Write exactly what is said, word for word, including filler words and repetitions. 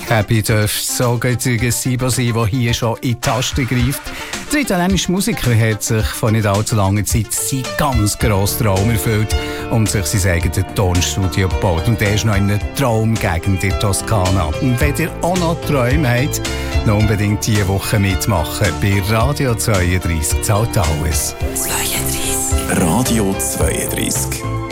Happy dürfte so günstiges Sibo sein, der hier schon in die Taste greift. Der italienische Musiker hat sich vor nicht allzu langer Zeit seinen ganz grossen Traum erfüllt und sich sein eigenes Tonstudio gebaut. Und der ist noch in einer Traumgegend in Toskana. Und wenn ihr auch noch Träume habt, noch unbedingt diese Woche mitmachen. Bei Radio zweiunddreißig zahlt alles. zweiunddreißig. Radio zweiunddreißig.